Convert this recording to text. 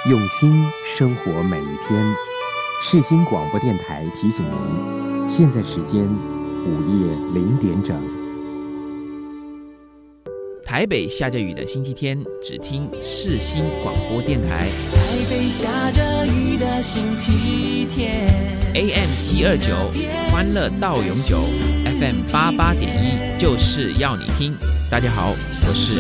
用心生活每一天。世新广播电台提醒您，现在时间午夜0点整。 台北下着雨的星期天，只听世新广播电台。 台北下着雨的星期天 AM 729，欢乐到永久 ，FM 88.1，就是要你听。大家好，我是